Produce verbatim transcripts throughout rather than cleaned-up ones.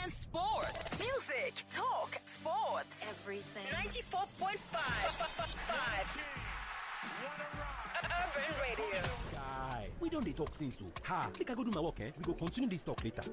on sports. Music, talk, sports. Everything. ninety-four point five. Urban Radio. Guy, we don't dey talk since so. Ha, make I go do my work, eh? We go continue this talk later.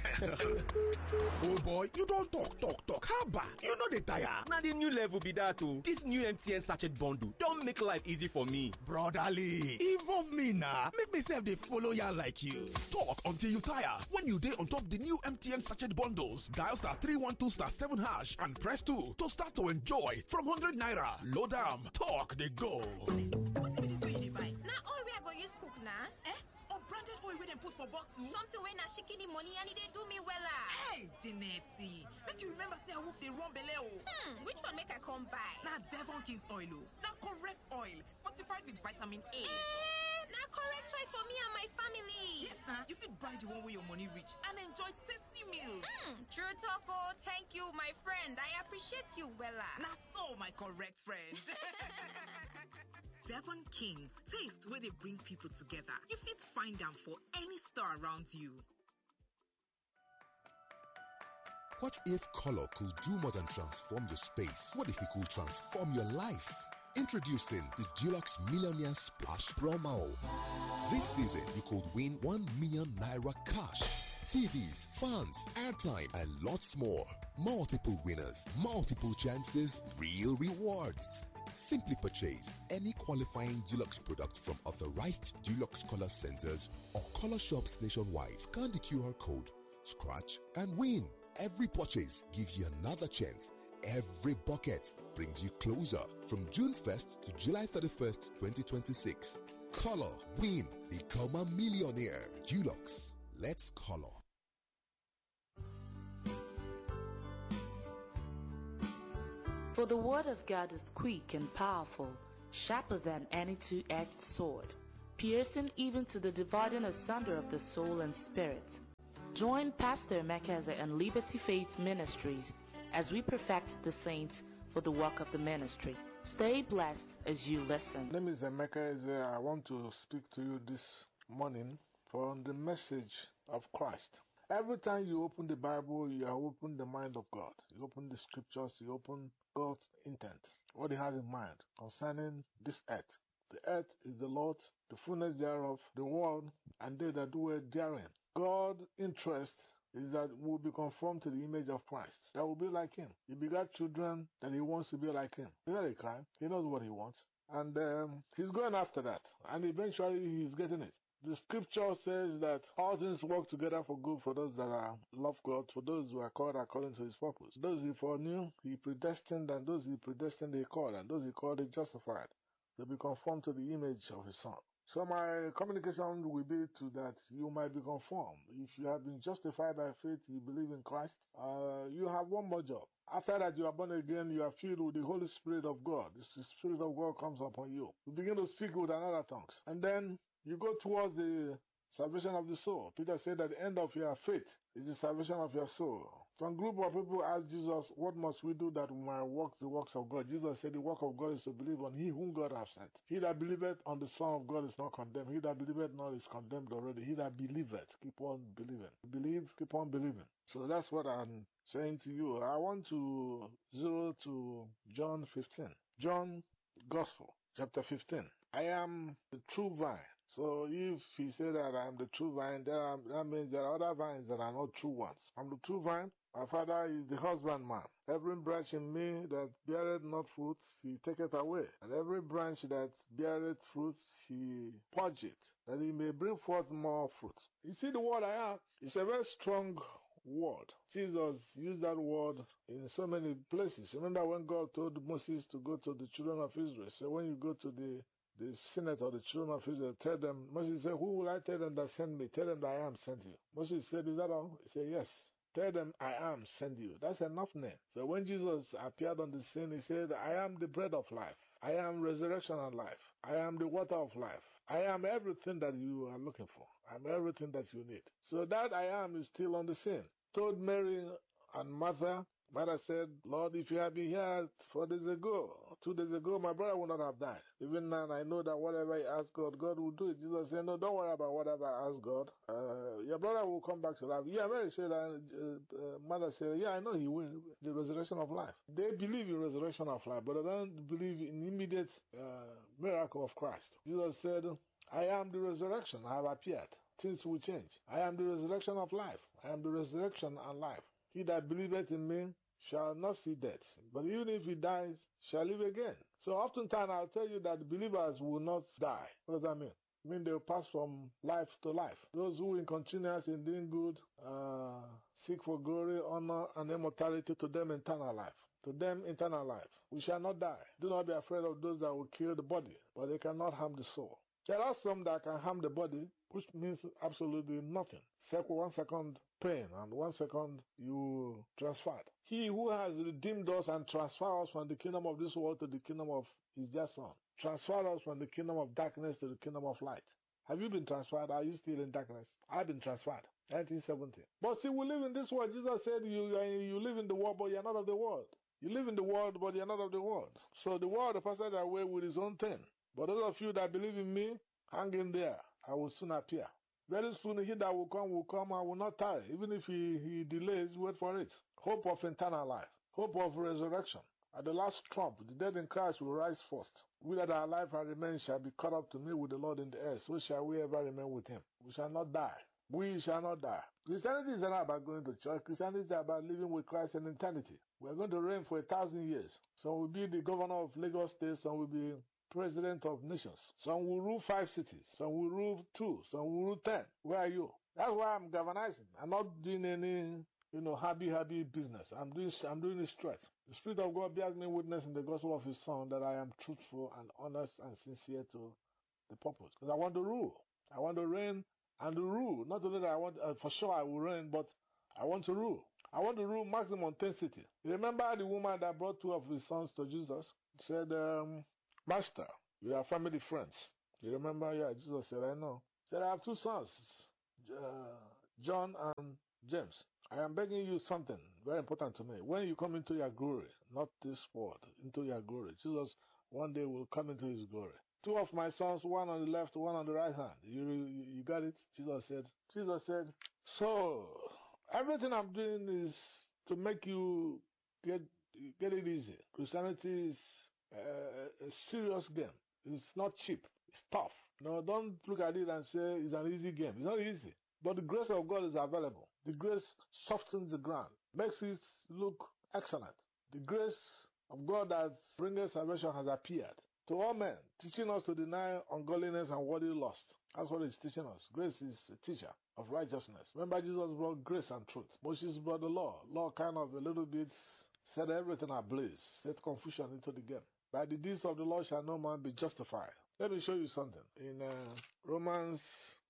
Oh boy, you don't talk, talk, talk. Haba, you know the tire. Now the new level be that too. This new M T N sachet bundle don't make life easy for me. Brotherly, involve me now. Make myself they follow ya like you. Talk until you tire. When you dey on top the new M T N sachet bundles, dial star three one two star seven hash and press two to start to enjoy from one hundred naira. Load am, talk they go. What be this way you dey buy? Now all we are going to use cook now. Eh? Unbranded oil wey dem put for bottle? Something wey na shikini money and it dey do me wella. Hey, Jeanette, make you remember say I wolf dey run belle o. Hmm, which one make I come buy? Na Devon King's oil o. Na correct oil, fortified with vitamin A. Eh, na correct choice for me and my family. Yes na, you fit buy the one wey your money reach and enjoy tasty meals. Hmm, true talk o. Thank you, my friend. I appreciate you wella. Na so, my correct friend. Devon King's, taste where they bring people together. You fit find them for any store around you. What if color could do more than transform your space? What if it could transform your life? Introducing the Dulux Millionaire Splash Promo. This season, you could win one million naira cash. T Vs, fans, airtime, and lots more. Multiple winners, multiple chances, real rewards. Simply purchase any qualifying Dulux product from authorized Dulux color centers or color shops nationwide. Scan the Q R code, scratch, and win. Every purchase gives you another chance. Every bucket brings you closer. From June first to July thirty-first, twenty twenty-six. Color, win, become a millionaire. Dulux. Let's color. For the word of God is quick and powerful, sharper than any two-edged sword, piercing even to the dividing asunder of the soul and spirit. Join Pastor Emeka and Liberty Faith Ministries as we perfect the saints for the work of the ministry. Stay blessed as you listen. My name is Emeka. I want to speak to you this morning from the message of Christ. Every time you open the Bible, you open the mind of God. You open the scriptures, you open God's intent, what He has in mind concerning this earth. The earth is the Lord's, the fullness thereof, the world, and they that dwell therein. God's interest is that we will be conformed to the image of Christ. That will be like Him. He begot children that He wants to be like Him. Is that a crime? He knows what He wants. And um, He's going after that. And eventually He's getting it. The scripture says that all things work together for good for those that are love God, for those who are called according to His purpose. Those He foreknew, He predestined, and those He predestined, He called, and those He called, He justified. To be conformed to the image of His Son. So my communication will be to that you might be conformed. If you have been justified by faith, you believe in Christ, uh, you have one more job. After that, you are born again, you are filled with the Holy Spirit of God. The Spirit of God comes upon you. You begin to speak with another tongues. And then you go towards the salvation of the soul. Peter said that the end of your faith is the salvation of your soul. Some group of people asked Jesus, what must we do that we might work the works of God? Jesus said the work of God is to believe on He whom God hath sent. He that believeth on the Son of God is not condemned. He that believeth not is condemned already. He that believeth, keep on believing. Believe, keep on believing. So that's what I'm saying to you. I want to zero to John fifteen. John Gospel, chapter fifteen. I am the true vine. So if He said that I am the true vine, there are, that means there are other vines that are not true ones. I'm the true vine. My Father is the husbandman. Every branch in me that beareth not fruit, He taketh away. And every branch that beareth fruit, He purgeth, that He may bring forth more fruit. You see, the word I am is a very strong word. Jesus used that word in so many places. Remember when God told Moses to go to the children of Israel. So when you go to the the senate or the children of Israel, tell them, Moses said, who will I tell them that sent me? Tell them that I am sent you. Moses said, is that all? He said, yes. Tell them I am sent you. That's enough name. So when Jesus appeared on the scene, He said, I am the bread of life. I am resurrection and life. I am the water of life. I am everything that you are looking for. I am everything that you need. So that I am is still on the scene. Told Mary and Martha, Martha said, Lord, if you had been here four days ago, two days ago, my brother would not have died. Even now, I know that whatever he asks God, God will do it. Jesus said, no, don't worry about whatever I ask God. Uh, your brother will come back to life. Yeah, Mary said, uh, uh, mother said, yeah, I know he will. The resurrection of life. They believe in resurrection of life, but they don't believe in immediate uh, miracle of Christ. Jesus said, I am the resurrection. I have appeared. Things will change. I am the resurrection of life. I am the resurrection and life. He that believeth in me shall not see death, but even if he dies, shall live again. So oftentimes I'll tell you that believers will not die. What does that mean? I mean they will pass from life to life. Those who in continuous in doing good, uh, seek for glory, honor, and immortality, to them eternal life. To them eternal life. We shall not die. Do not be afraid of those that will kill the body, but they cannot harm the soul. There are some that can harm the body, which means absolutely nothing. Second, one second pain and one second you transferred. He who has redeemed us and transferred us from the kingdom of this world to the kingdom of his dear son. Transferred us from the kingdom of darkness to the kingdom of light. Have you been transferred? Are you still in darkness? I've been transferred. nineteen seventy. But see, we live in this world. Jesus said you, you live in the world, but you're not of the world. You live in the world, but you're not of the world. So the world passes away with his own thing. But those of you that believe in me, hang in there. I will soon appear. Very soon he that will come will come and will not tarry. Even if he, he delays, wait for it. Hope of eternal life. Hope of resurrection. At the last trump, the dead in Christ will rise first. We that are alive and remain shall be caught up to me with the Lord in the air. So shall we ever remain with him. We shall not die. We shall not die. Christianity is not about going to church. Christianity is about living with Christ in eternity. We are going to reign for a thousand years. Some will be the governor of Lagos State. Some will be president of nations. Some will rule five cities. Some will rule two. Some will rule ten. Where are you? That's why I'm galvanizing. I'm not doing any, you know, happy, happy business. I'm doing, I'm doing it straight. The Spirit of God bears me witness in the gospel of his Son that I am truthful and honest and sincere to the purpose. Because I want to rule. I want to reign and to rule. Not only that I want, uh, for sure I will reign, but I want to rule. I want to rule maximum ten cities. You remember the woman that brought two of his sons to Jesus? Said, um, Master, we are family friends. You remember? Yeah, Jesus said, I know. He said, I have two sons, uh, John and James. I am begging you something very important to me. When you come into your glory, not this world, into your glory, Jesus one day will come into his glory. Two of my sons, one on the left, one on the right hand. You, you, you got it? Jesus said, Jesus said, so everything I'm doing is to make you get, get it easy. Christianity is Uh, a serious game. It's not cheap. It's tough. No, don't look at it and say it's an easy game. It's not easy. But the grace of God is available. The grace softens the ground, makes it look excellent. The grace of God that brings salvation has appeared to all men, teaching us to deny ungodliness and worldly lust. That's what it's teaching us. Grace is a teacher of righteousness. Remember, Jesus brought grace and truth. Moses brought the law. Law kind of a little bit set everything ablaze, set confusion into the game. By the deeds of the Lord shall no man be justified. Let me show you something. In uh, Romans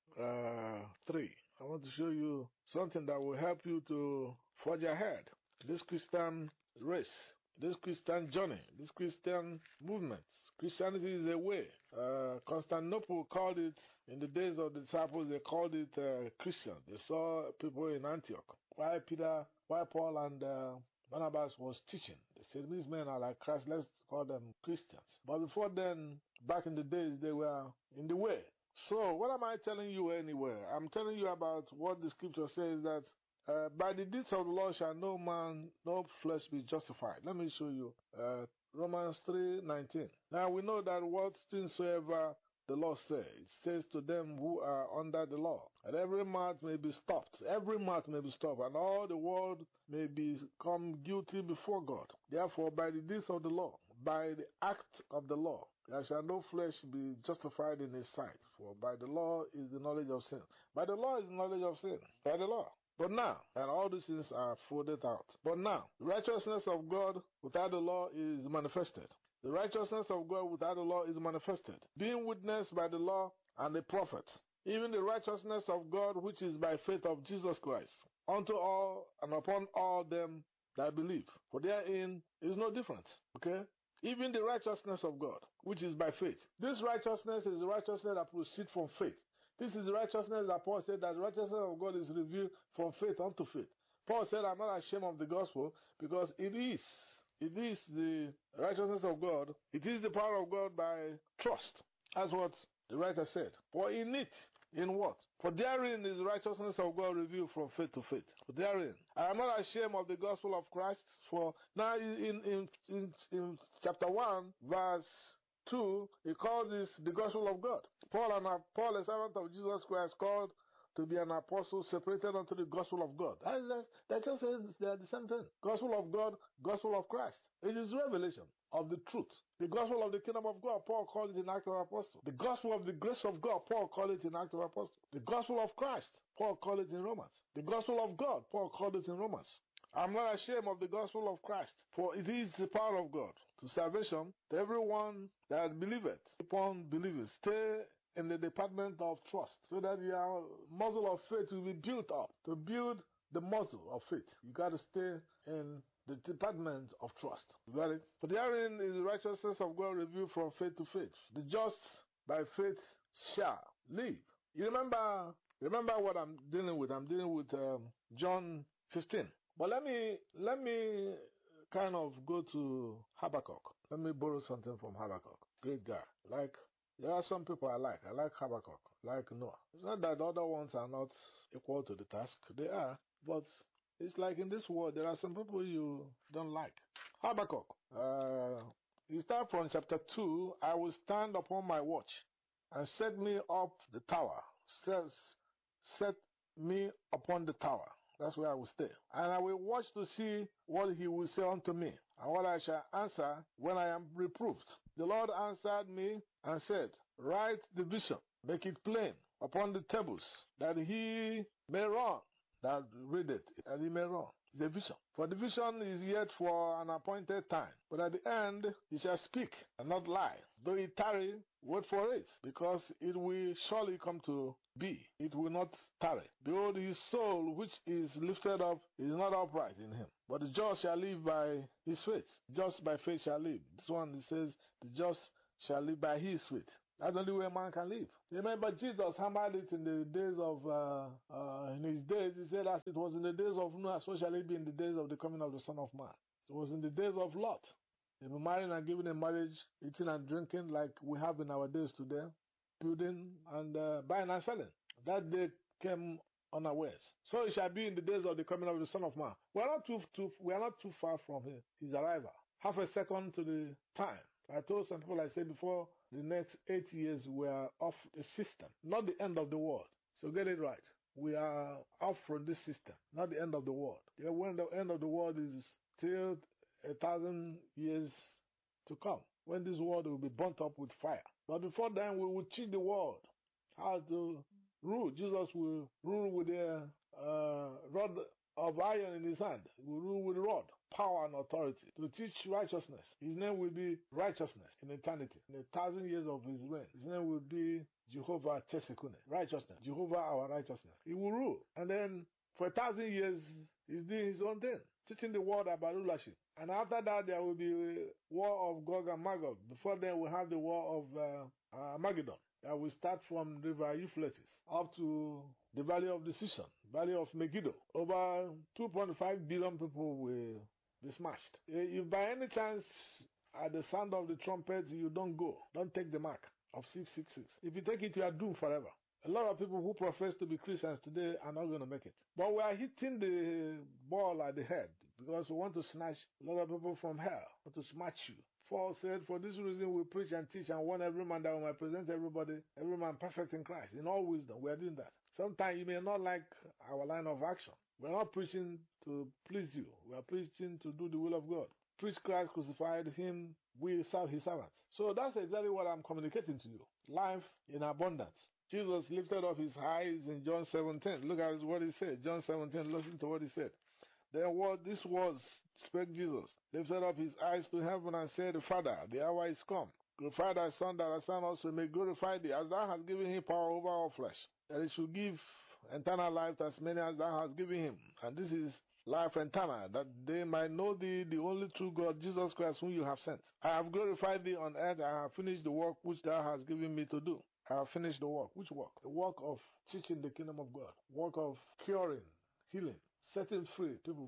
uh, three, I want to show you something that will help you to forge ahead. This Christian race, this Christian journey, this Christian movement. Christianity is a way. Uh, Constantinople called it, in the days of the disciples, they called it uh, Christian. They saw people in Antioch. Why Peter, why Paul and uh, Barnabas was teaching. They said, these men are like Christ, let's call them Christians. But before then, back in the days, they were in the way. So, what am I telling you anywhere? I'm telling you about what the scripture says that uh, by the deeds of the Lord shall no man, no flesh be justified. Let me show you. Uh, Romans three nineteen. Now we know that what things soever the law says, it says to them who are under the law, and every mouth may be stopped. Every mouth may be stopped, and all the world may become guilty before God. Therefore, by the deeds of the law, by the act of the law, there shall no flesh be justified in his sight. For by the law is the knowledge of sin. By the law is the knowledge of sin. By the law. But now, and all these things are folded out. But now, the righteousness of God without the law is manifested. The righteousness of God without the law is manifested, being witnessed by the law and the prophets, even the righteousness of God which is by faith of Jesus Christ, unto all and upon all them that believe. For therein is no difference. Okay? Even the righteousness of God, which is by faith. This righteousness is the righteousness that proceeds from faith. This is the righteousness that Paul said that the righteousness of God is revealed from faith unto faith. Paul said, I'm not ashamed of the gospel because it is it is the righteousness of God, it is the power of God by trust. That's what the writer said. For in it, in what? For therein is the righteousness of God revealed from faith to faith. For therein. I am not ashamed of the gospel of Christ. For now in, in, in, in chapter one, verse two, he calls this the gospel of God. Paul, and Paul, a servant of Jesus Christ, called to be an apostle separated unto the gospel of God. That, that just says they are the same thing. Gospel of God, gospel of Christ. It is revelation of the truth. The gospel of the kingdom of God, Paul called it in Acts of Apostles. The gospel of the grace of God, Paul called it in Acts of Apostles. The gospel of Christ, Paul called it in Romans. The gospel of God, Paul called it in Romans. I'm not ashamed of the gospel of Christ, for it is the power of God to salvation to everyone that believeth. Upon believers, stay in the department of trust, so that your muscle of faith will be built up. To build the muscle of faith, you got to stay in the department of trust. You got it? For therein is the righteousness of God revealed from faith to faith. The just by faith shall live. You remember, remember what I'm dealing with. I'm dealing with um, John fifteen. But let me let me kind of go to Habakkuk. Let me borrow something from Habakkuk. Great guy. Like, there are some people I like. I like Habakkuk, like Noah. It's not that the other ones are not equal to the task. They are. But it's like in this world, there are some people you don't like. Habakkuk. Uh, you start from chapter two. I will stand upon my watch and set me up the tower. Says, set me upon the tower. That's where I will stay. And I will watch to see what he will say unto me, and what I shall answer when I am reproved. The Lord answered me and said, write the vision, make it plain upon the tables, that he may run, that read it, that he may run. It's a vision. For the vision is yet for an appointed time, but at the end he shall speak and not lie. Though he tarry, wait for it, because it will surely come to be. It will not tarry. Behold, his soul which is lifted up is not upright in him, but the just shall live by his faith. Just by faith shall live. This one, it says, the just shall live by his faith. That's the only way man can live. Remember, Jesus hammered it in the days of, uh, uh, in his days, he said, as it was in the days of Noah, so shall it be in the days of the coming of the Son of Man. It was in the days of Lot. They were marrying and giving in marriage, eating and drinking like we have in our days today, building and uh, buying and selling. That day came unawares. So it shall be in the days of the coming of the Son of Man. We are not too, too, we are not too far from his arrival. Half a second to the time. I told some people, I said before, the next eight years we are off the system, not the end of the world. So get it right. We are off from this system, not the end of the world. The end of the world is still a thousand years to come, when this world will be burnt up with fire. But before then, we will teach the world how to rule. Jesus will rule with a uh, rod of iron in his hand. He will rule with rod, power and authority to teach righteousness. His name will be righteousness in eternity. In a thousand years of his reign, his name will be Jehovah Teshekune, righteousness. Jehovah our righteousness. He will rule. And then for a thousand years, he's doing his own thing, teaching the world about rulership. And after that, there will be a war of Gog and Magog. Before then, we'll have the war of uh, uh, Armageddon. That will start from the river Euphrates up to the valley of decision, valley of Megiddo. Over two point five billion people will be smashed. If by any chance at the sound of the trumpet you don't go, don't take the mark of six six six. If you take it, you are doomed forever. A lot of people who profess to be Christians today are not going to make it. But we are hitting the ball at the head because we want to snatch a lot of people from hell, want to smash you. Paul said, for this reason we preach and teach and warn every man that we might present everybody, every man perfect in Christ, in all wisdom. We are doing that. Sometimes you may not like our line of action. We are not preaching to please you. We are preaching to do the will of God. Preach Christ crucified, him, we serve his servants. So that's exactly what I'm communicating to you. Life in abundance. Jesus lifted up his eyes in John seventeen. Look at what he said. John seventeen, listen to what he said. Then what this was, spake Jesus, lifted up his eyes to heaven and said, Father, the hour is come. Glorify thy Son, that thy Son also may glorify thee, as thou hast given him power over all flesh, that he should give eternal life to as many as thou hast given him. And this is life eternal, that they might know thee, the only true God, Jesus Christ, whom you have sent. I have glorified thee on earth, I have finished the work which thou hast given me to do. I have finished the work. Which work? The work of teaching the kingdom of God. Work of curing, healing, setting free, people free.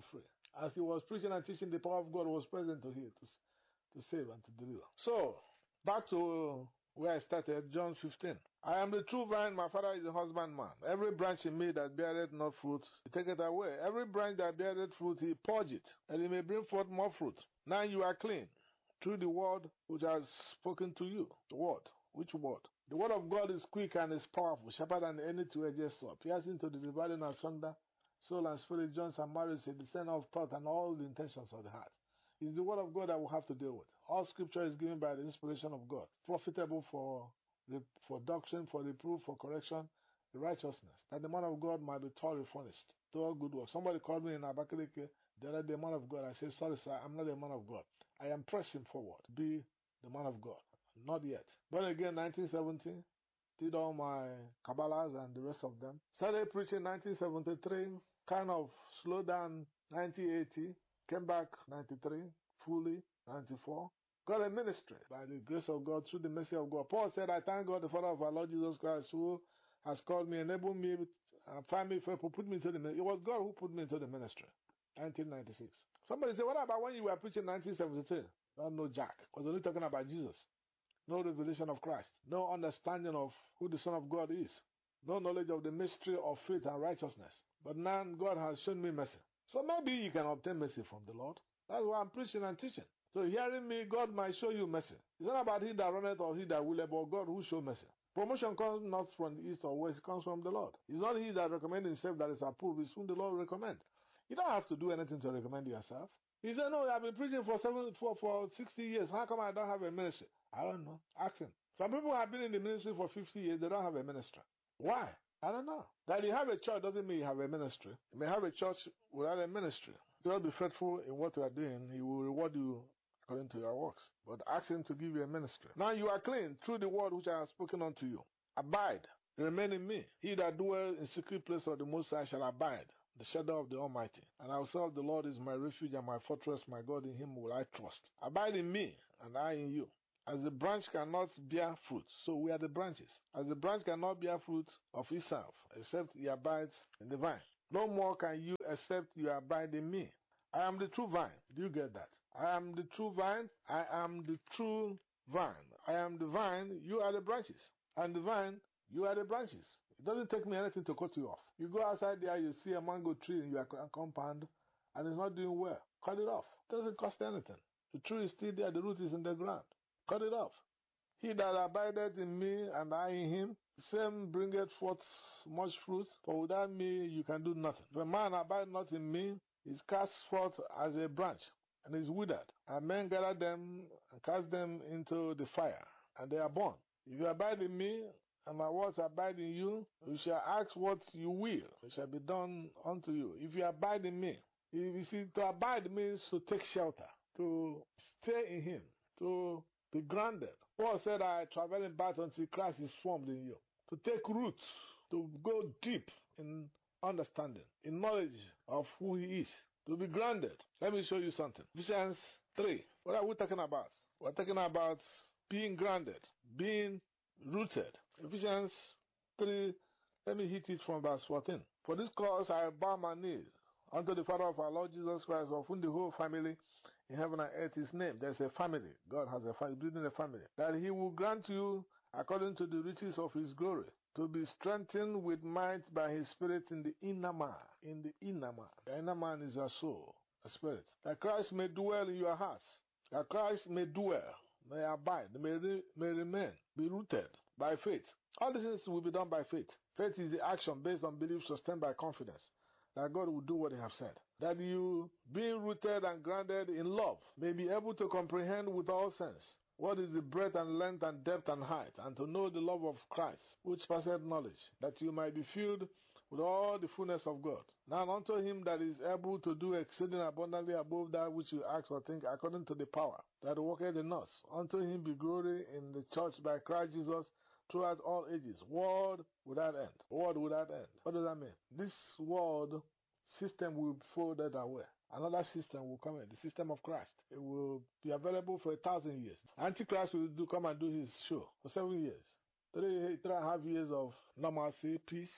As he was preaching and teaching, the power of God was present to him to, to save and to deliver. So, back to where I started, John fifteen. I am the true vine, my Father is the husbandman. Every branch in me that beareth not fruit, he taketh away. Every branch that beareth fruit, he purge it, and it may bring forth more fruit. Now you are clean, through the word which has spoken to you. The word. Which word? The word of God is quick and is powerful, sharper than any two-edged sword, piercing to the dividing asunder, soul and spirit, joints and marrow, a discerner of thought and all the intentions of the heart. It's the word of God that we'll have to deal with. All scripture is given by the inspiration of God, profitable for for doctrine, for reproof, for correction, the righteousness, that the man of God might be thoroughly furnished to all good work. Somebody called me in Abakaliki, the other day, man of God. I said, sorry, sir, I'm not a man of God. I am pressing forward to be the man of God. Not yet. But again, nineteen seventy, did all my Kabbalahs and the rest of them. Started preaching nineteen seventy-three, kind of slowed down nineteen eighty, came back ninety-three, fully, ninety-four. Got a ministry by the grace of God, through the mercy of God. Paul said, I thank God, the Father of our Lord Jesus Christ, who has called me, enabled me, and found me faithful, put me into the ministry. It was God who put me into the ministry, nineteen ninety-six. Somebody said, what about when you were preaching nineteen seventy-three? Don't know Jack. I was only talking about Jesus. No revelation of Christ. No understanding of who the Son of God is. No knowledge of the mystery of faith and righteousness. But now God has shown me mercy. So maybe you can obtain mercy from the Lord. That's why I'm preaching and teaching. So hearing me, God might show you mercy. It's not about he that runneth or he that willeth, but God who show mercy. Promotion comes not from the east or west, it comes from the Lord. It's not he that recommends himself that is approved, it's whom the Lord recommend. You don't have to do anything to recommend yourself. He said, no, I've been preaching for seven, for, for sixty years. How come I don't have a ministry? I don't know. Ask him. Some people have been in the ministry for fifty years, they don't have a ministry. Why? I don't know. That you have a church doesn't mean you have a ministry. You may have a church without a ministry. God be faithful in what you are doing. He will reward you according to your works. But ask him to give you a ministry. Now you are clean through the word which I have spoken unto you. Abide. Remain in me. He that dwells in secret place of the Most High shall abide the shadow of the Almighty. And I will say of the Lord is my refuge and my fortress, my God, in him will I trust. Abide in me, and I in you. As the branch cannot bear fruit, so we are the branches. As the branch cannot bear fruit of itself, except he abides in the vine. No more can you except you abide in me. I am the true vine. Do you get that? I am the true vine. I am the true vine. I am the vine. You are the branches. I am the vine. You are the branches. It doesn't take me anything to cut you off. You go outside there, you see a mango tree in your compound, and it's not doing well. Cut it off. It doesn't cost anything. The tree is still there. The root is in the ground. Cut it off. He that abideth in me, and I in him, same bringeth forth much fruit, for without me you can do nothing. If a man abide not in me, he is cast forth as a branch, and is withered. And men gather them, and cast them into the fire, and they are burned. If you abide in me, and my words abide in you, you shall ask what you will, it shall be done unto you. If you abide in me, you see, to abide means to take shelter, to stay in him, to be grounded. Paul said, I travel in battle until Christ is formed in you. To take root, to go deep in understanding, in knowledge of who he is. To be grounded. Let me show you something. Ephesians three. What are we talking about? We're talking about being grounded, being rooted. Ephesians three, let me hit it from verse fourteen. For this cause I bow my knees unto the Father of our Lord Jesus Christ, of whom the whole family in heaven and earth is named. There's a family. God has a family, building a family. That he will grant you, according to the riches of his glory, to be strengthened with might by his Spirit in the inner man. In the inner man. The inner man is your soul, a spirit. That Christ may dwell in your hearts. That Christ may dwell, may abide, may, re may remain, be rooted by faith. All these things will be done by faith. Faith is the action based on belief sustained by confidence that God will do what he has said. That you, being rooted and grounded in love, may be able to comprehend with all sense what is the breadth and length and depth and height, and to know the love of Christ, which passeth knowledge, that you might be filled with all the fullness of God. Now unto him that is able to do exceeding abundantly above that which you ask or think, according to the power that worketh in us. Unto him be glory in the church by Christ Jesus throughout all ages, world without end. World without end. What does that mean? This world system will be folded away. Another system will come in, the system of Christ. It will be available for a thousand years. Antichrist will do come and do his show for seven years. Three, three and a half years of normalcy, peace,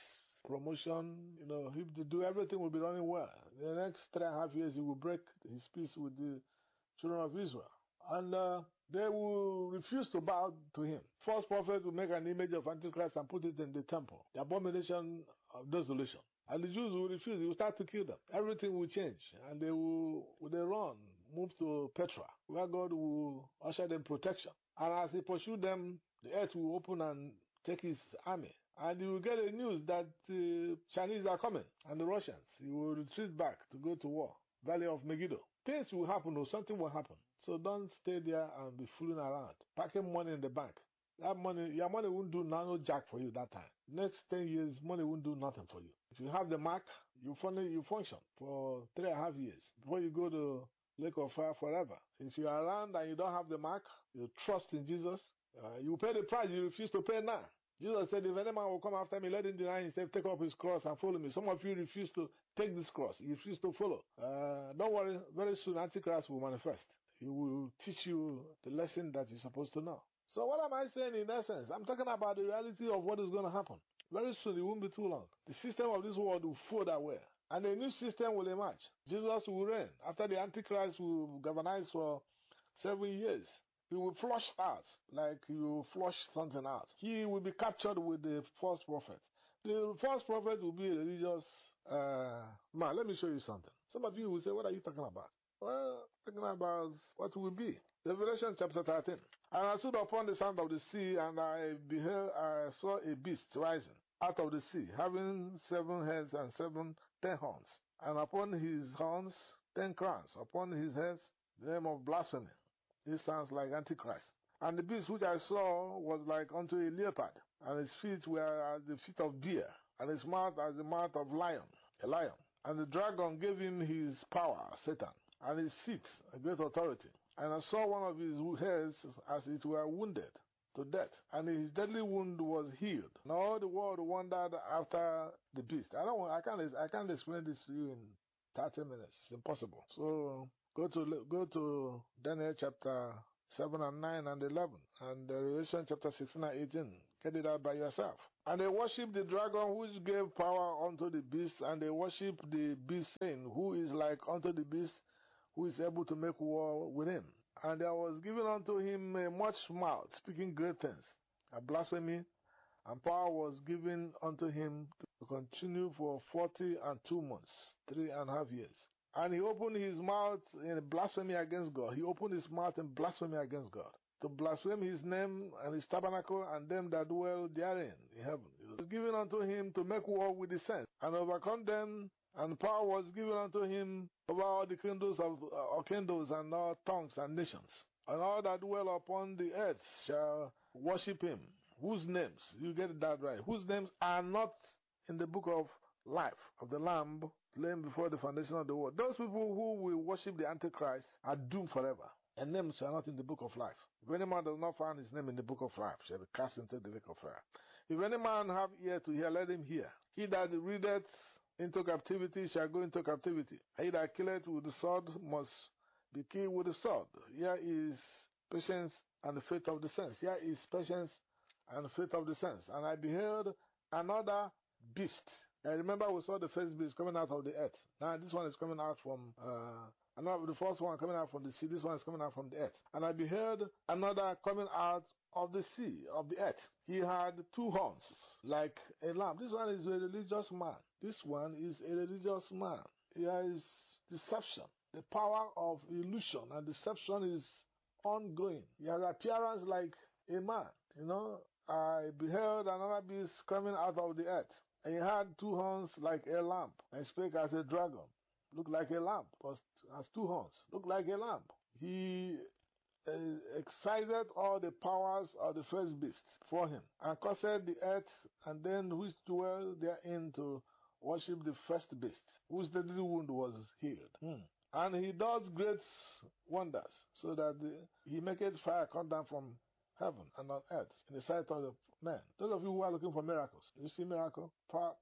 promotion, you know, if they do everything will be running well. In the next three and a half years, he will break his peace with the children of Israel. And uh, they will refuse to bow to him. False prophet will make an image of Antichrist and put it in the temple, the abomination of desolation. And the Jews will refuse. He will start to kill them. Everything will change. And they will, they run, move to Petra, where God will usher them protection. And as he pursues them, the earth will open and take his army. And you will get the news that the uh, Chinese are coming and the Russians. You will retreat back to go to war. Valley of Megiddo. Things will happen or something will happen. So don't stay there and be fooling around. Packing money in the bank. That money, your money won't do no jack for you that time. Next ten years, money won't do nothing for you. If you have the mark, you, you function for three and a half years before you go to Lake of Fire forever. If you are around and you don't have the mark, you trust in Jesus, uh, you pay the price you refuse to pay now. Jesus said, if any man will come after me, let him deny himself, take up his cross and follow me. Some of you refuse to take this cross. You refuse to follow. Uh, don't worry, very soon Antichrist will manifest. He will teach you the lesson that you're supposed to know. So what am I saying in essence? I'm talking about the reality of what is going to happen. Very soon, it won't be too long. The system of this world will fold away. And a new system will emerge. Jesus will reign. After the Antichrist will governize for seven years. He will flush out, like he will flush something out. He will be captured with the false prophet. The false prophet will be a religious uh, man. Let me show you something. Some of you will say, what are you talking about? Well, talking about what will be. Revelation chapter thirteen. And I stood upon the sand of the sea, and I beheld, I saw a beast rising out of the sea, having seven heads and seven ten horns, and upon his horns ten crowns, upon his heads the name of blasphemy. This sounds like Antichrist. And the beast which I saw was like unto a leopard, and his feet were as the feet of bear, and his mouth as the mouth of lion, a lion. And the dragon gave him his power, Satan, and his seat, a great authority. And I saw one of his heads as it were wounded to death, and his deadly wound was healed. And all the world wondered after the beast. I don't. I can't. I can't explain this to you in thirty minutes. It's impossible. So go to go to Daniel chapter seven and nine and eleven, and Revelation chapter sixteen and eighteen. Get it out by yourself. And they worshipped the dragon which gave power unto the beast, and they worshipped the beast, saying, who is like unto the beast, who is able to make war with him. And there was given unto him a much mouth, speaking great things, a blasphemy, and power was given unto him to continue for forty and two months, three and a half years. And he opened his mouth in blasphemy against God. He opened his mouth in blasphemy against God, to blaspheme his name and his tabernacle and them that dwell therein in heaven. It was given unto him to make war with the saints and overcome them. And power was given unto him over all the kingdoms of uh, kingdoms and all tongues and nations. And all that dwell upon the earth shall worship him. Whose names, you get that right, whose names are not in the book of life of the Lamb slain before the foundation of the world. Those people who will worship the Antichrist are doomed forever. And names are not in the book of life. If any man does not find his name in the book of life, shall be cast into the lake of fire. If any man have ear to hear, let him hear. He that readeth into captivity shall go into captivity. He that killeth with the sword must be killed with the sword. Here is patience and the faith of the saints. Here is patience and the faith of the saints. And I beheld another beast. I remember we saw the first beast coming out of the earth. Now this one is coming out from, uh, another, the first one coming out from the sea. This one is coming out from the earth. And I beheld another coming out of the sea, of the earth. He had two horns, like a lamb. This one is a religious man. This one is a religious man. Here is deception. The power of illusion and deception is ongoing. He has appearance like a man. You know, I beheld another beast coming out of the earth. And he had two horns like a lamb, and spake as a dragon. Looked like a lamb, but has two horns. Looked like a lamb. He uh, excited all the powers of the first beast for him, and caused the earth, and them which dwell therein to worship the first beast, whose deadly wound was healed. Hmm. And he does great wonders, so that the, he maketh fire come down from heaven and on earth in the sight of the men. Those of you who are looking for miracles, you see miracle?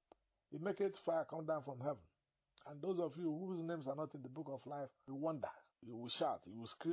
He maketh fire come down from heaven. And those of you whose names are not in the book of life, you wonder, you will shout, you will scream.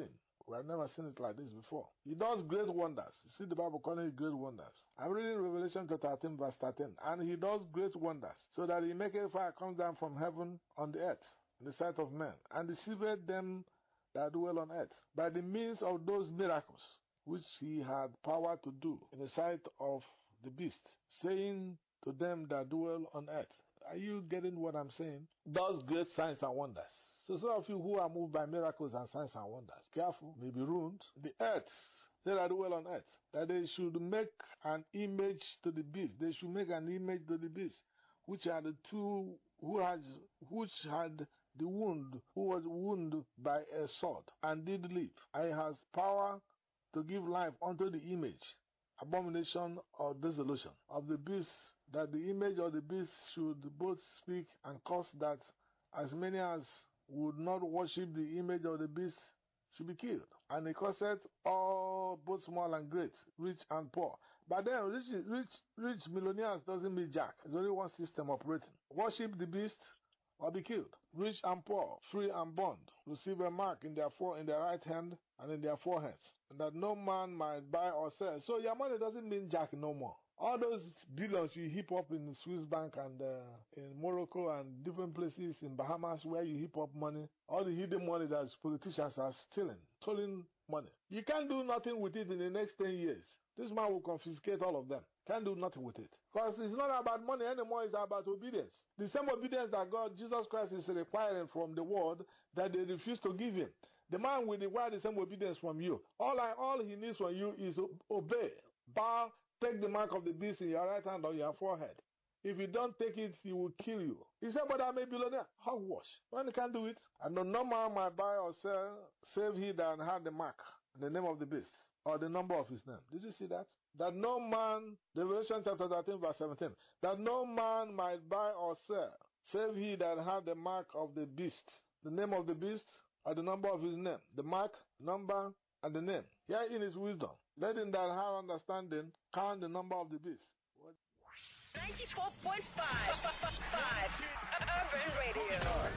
We have never seen it like this before. He does great wonders. You see the Bible calling it great wonders. I'm reading Revelation thirteen verse thirteen. And he does great wonders, so that he maketh fire come down from heaven on the earth, in the sight of men, and deceiveth them that dwell on earth, by the means of those miracles which he had power to do in the sight of the beast, saying to them that dwell on earth. Are you getting what I'm saying? Does great signs and wonders. So some of you who are moved by miracles and signs and wonders, careful, may be ruined. The earth, they that dwell on earth, that they should make an image to the beast. They should make an image to the beast, which are the two who has, which had the wound, who was wounded by a sword, and did live. And he has power to give life unto the image, abomination or dissolution of the beast, that the image of the beast should both speak and cause that as many as would not worship the image of the beast should be killed. And he causeth all, both small and great, rich and poor. But then rich, rich, rich millionaires doesn't mean jack. There's only one system operating. Worship the beast or be killed. Rich and poor, free and bond, receive a mark in their fore, in their right hand and in their foreheads, and that no man might buy or sell. So your money doesn't mean jack no more. All those billions you heap up in Swiss bank and uh, in Morocco and different places in Bahamas where you heap up money, all the hidden money that politicians are stealing, stolen money. You can't do nothing with it in the next ten years. This man will confiscate all of them. Can't do nothing with it. Because it's not about money anymore, it's about obedience. The same obedience that God, Jesus Christ, is requiring from the world that they refuse to give him. The man will require the same obedience from you. All, I, all he needs from you is obey. Bow. Take the mark of the beast in your right hand or your forehead. If you don't take it, he will kill you. He said, but I'm a billionaire. Hogwash. When he can't do it, and no man might buy or sell, save he that had the mark, the name of the beast, or the number of his name. Did you see that? That no man, Revelation chapter thirteen, verse seventeen, that no man might buy or sell, save he that had the mark of the beast, the name of the beast, or the number of his name, the mark, number, and the name. Herein is wisdom. Let him that have understanding count the number of the beast. ninety-four point five.